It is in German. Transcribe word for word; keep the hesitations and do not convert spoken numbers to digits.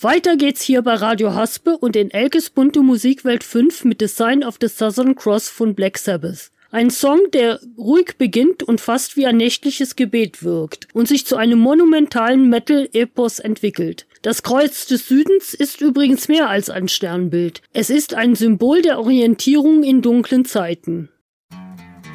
Weiter geht's hier bei Radio Haspe und in Elkes bunte Musikwelt fünf mit The Sign of the Southern Cross von Black Sabbath. Ein Song, der ruhig beginnt und fast wie ein nächtliches Gebet wirkt und sich zu einem monumentalen Metal-Epos entwickelt. Das Kreuz des Südens ist übrigens mehr als ein Sternbild. Es ist ein Symbol der Orientierung in dunklen Zeiten.